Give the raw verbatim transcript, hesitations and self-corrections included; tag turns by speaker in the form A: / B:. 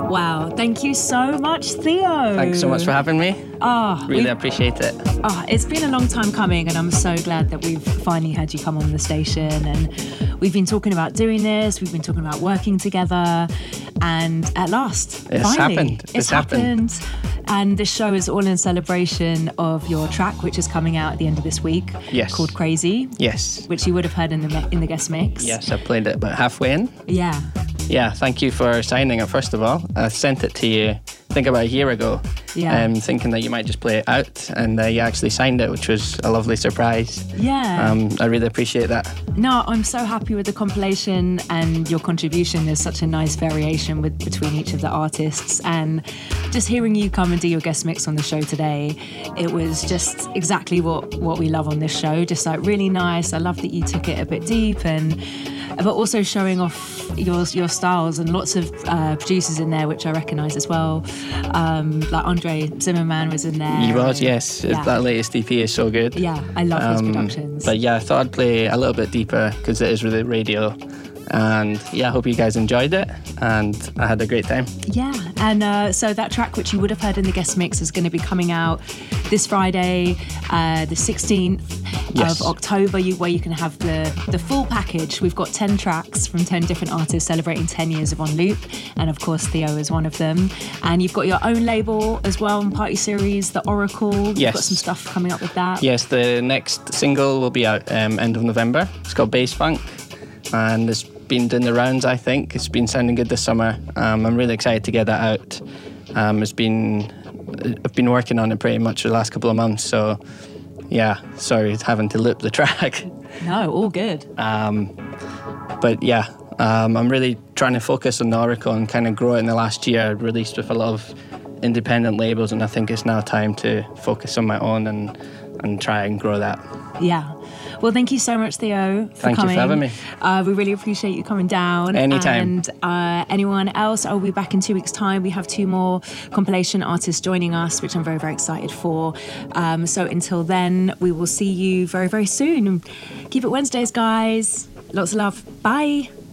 A: Wow, thank you so much, Theo.
B: Thanks so much for having me.
A: Oh,
B: really appreciate it.
A: Oh, it's been a long time coming, and I'm so glad that we've finally had you come on the station. And we've been talking about doing this, we've been talking about working together, and at last,
B: it's
A: finally,
B: happened.
A: It's,
B: it's
A: happened.
B: happened.
A: And this show is all in celebration of your track, which is coming out at the end of this week.
B: Yes.
A: Called Crazy.
B: Yes.
A: Which you would have heard in the in the guest mix.
B: Yes, I played it about halfway in.
A: Yeah.
B: Yeah, thank you for signing it, first of all. I sent it to you, I think about a year ago,
A: yeah.
B: um, thinking that you might just play it out, and uh, you actually signed it, which was a lovely surprise.
A: Yeah.
B: Um, I really appreciate that.
A: No, I'm so happy with the compilation, and your contribution. There's such a nice variation with between each of the artists, and just hearing you come and do your guest mix on the show today, it was just exactly what, what we love on this show. Just like really nice. I love that you took it a bit deep, and but also showing off your your styles, and lots of uh, producers in there which I recognise as well. Um, like Andre Zimmerman was in there.
B: He was, yes.
A: Yeah.
B: That latest E P is so good.
A: Yeah, I love
B: um,
A: his productions.
B: But yeah, I thought I'd play a little bit deeper because it is really radio. And yeah, I hope you guys enjoyed it, and I had a great time.
A: Yeah, and uh, so that track which you would have heard in the guest mix is going to be coming out this Friday, uh, the sixteenth
B: yes.
A: of October, you, where you can have the, the full package. We've got ten tracks from ten different artists celebrating ten years of On Loop, and of course Theo is one of them. And you've got your own label as well on Party Series, The Oracle. You've
B: yes.
A: got some stuff coming up with that.
B: Yes, the next single will be out um, end of November. It's called Bass Funk, and it's been doing the rounds, I think. It's been sounding good this summer. Um, I'm really excited to get that out. Um, it's been, I've been working on it pretty much for the last couple of months, so yeah, sorry having to loop the track.
A: No, all good.
B: Um, but yeah, um, I'm really trying to focus on the Oracle and kind of grow it in the last year. I released with a lot of independent labels, and I think it's now time to focus on my own and, and try and grow that.
A: Yeah. Well, thank you so much, Theo, for
B: Thank
A: coming.
B: you for having me.
A: Uh, we really appreciate you coming down.
B: Anytime.
A: And uh, anyone else, I'll be back in two weeks' time. We have two more compilation artists joining us, which I'm very, very excited for. Um, so until then, we will see you very, very soon. Keep it Wednesdays, guys. Lots of love. Bye.